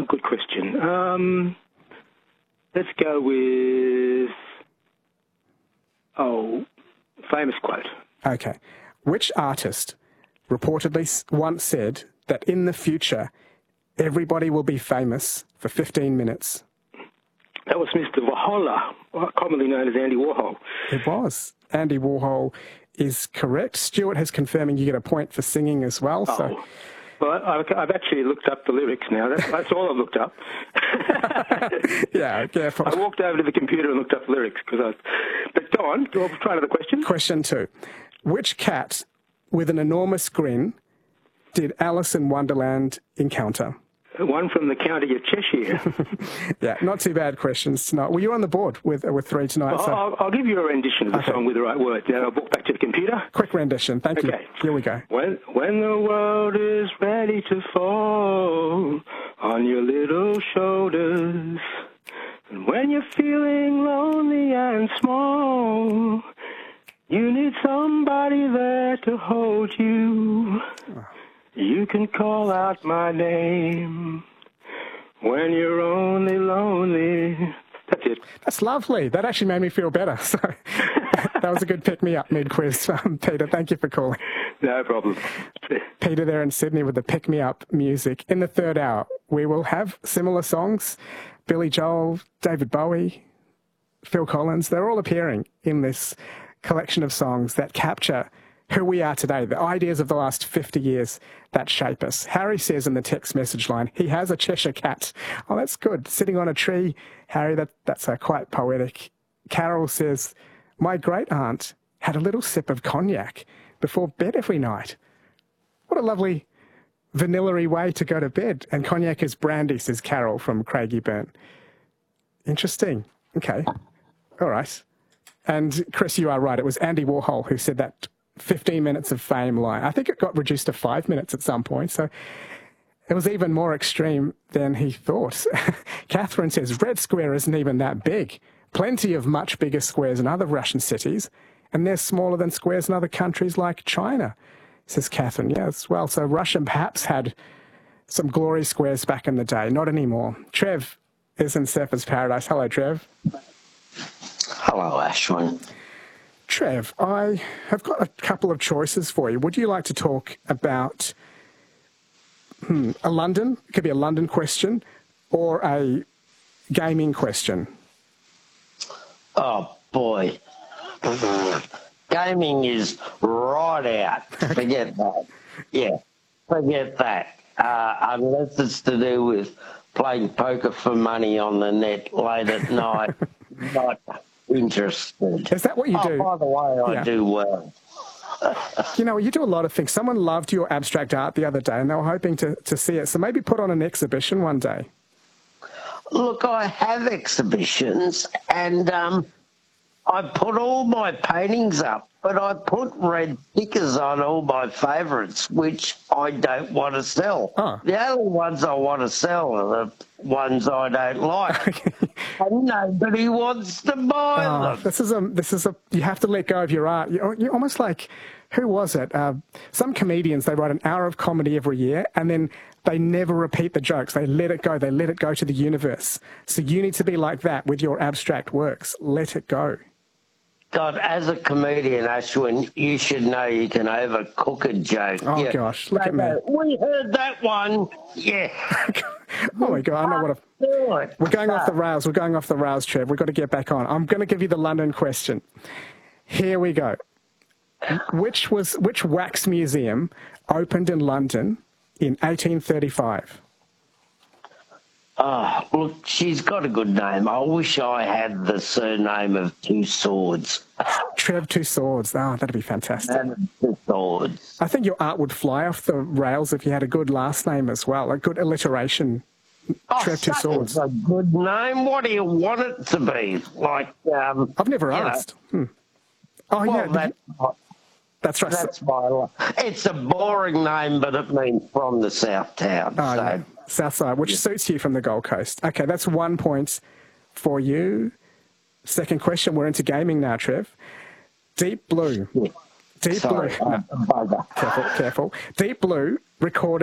Good question. Let's go with, famous quote. Okay. Which artist reportedly once said that in the future, everybody will be famous for 15 minutes? That was Mr. Warhol, commonly known as Andy Warhol. It was. Andy Warhol is correct. Stuart has confirming you get a point for singing as well. So. Well, I've actually looked up the lyrics now. That's all I've looked up. Yeah, careful. I walked over to the computer and looked up lyrics. But go on, I'll try another question. Question 2. Which cat with an enormous grin did Alice in Wonderland encounter? One from the county of Cheshire. Yeah, not too bad questions tonight. Well, you're on the board with 3 tonight. Well, so. I'll give you a rendition of the song with the right words. Then I'll walk back to the computer. Quick rendition. Thank you. Here we go. When the world is ready to fall on your little shoulders, and when you're feeling lonely and small, you need somebody there to hold you. You can call out my name when you're only lonely. That's it. That's lovely. That actually made me feel better. So that was a good pick-me-up mid-quiz. Peter, thank you for calling. No problem. Peter there in Sydney with the pick-me-up music. In the third hour, we will have similar songs. Billy Joel, David Bowie, Phil Collins, they're all appearing in this collection of songs that capture who we are today, the ideas of the last 50 years that shape us. Harry says in the text message line, he has a Cheshire cat. Oh, that's good. Sitting on a tree, Harry, that's quite poetic. Carol says, my great-aunt had a little sip of cognac before bed every night. What a lovely vanilla-y way to go to bed. And cognac is brandy, says Carol from Craigieburn. Interesting. Okay. All right. And Chris, you are right. It was Andy Warhol who said that 15 minutes of fame line. I think it got reduced to 5 minutes at some point, so it was even more extreme than he thought. Catherine says, Red Square isn't even that big. Plenty of much bigger squares in other Russian cities, and they're smaller than squares in other countries like China, says Catherine. Yes, well, so Russia perhaps had some glory squares back in the day, not anymore. Trev is in Surfers Paradise. Hello, Trev. Hello, Ashwin. Trev, I have got a couple of choices for you. Would you like to talk about a London, it could be a London question, or a gaming question? Oh, boy. Gaming is right out. Forget that. Yeah, forget that. Unless it's to do with playing poker for money on the net late at night, not interested. Is that what you do? By the way, I do well. You know, you do a lot of things. Someone loved your abstract art the other day and they were hoping to see it. So maybe put on an exhibition one day. Look, I have exhibitions and I put all my paintings up, but I put red stickers on all my favourites, which I don't want to sell. Oh. The only ones I want to sell are the ones I don't like. And nobody wants to buy them. This is a. You have to let go of your art. You're almost like, who was it? Some comedians, they write an hour of comedy every year, and then they never repeat the jokes. They let it go. They let it go to the universe. So you need to be like that with your abstract works. Let it go. God, as a comedian, Ashwin, you should know you can overcook a joke. Oh, gosh, look at me. We heard that one. Yeah. Oh, my God, I know what we're going off the rails. We're going off the rails, Trev. We've got to get back on. I'm going to give you the London question. Here we go. Which wax museum opened in London in 1835? Oh, look, she's got a good name. I wish I had the surname of Two Swords. Trev Two Swords. Oh, that'd be fantastic. Two Swords. I think your art would fly off the rails if you had a good last name as well, a good alliteration. Trev Two Swords. That's a good name. What do you want it to be? Like, I've never asked. Oh, well, yeah. That's right. That's my life. It's a boring name, but it means from the South Town. Oh, yeah. South Side, which suits you from the Gold Coast. Okay, that's 1 point for you. Second question, we're into gaming now, Trev. Deep Blue. Yeah. Deep Blue. Careful. Deep Blue recorded